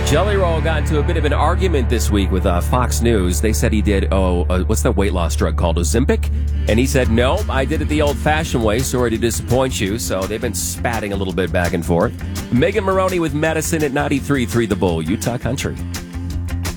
Jelly Roll got into a bit of an argument this week with Fox News. They said he did, what's that weight loss drug called, Ozempic? And he said, no, I did it the old-fashioned way. Sorry to disappoint you. So they've been spatting a little bit back and forth. Megan Maroney with Medicine at 93.3 The Bull, Utah Country.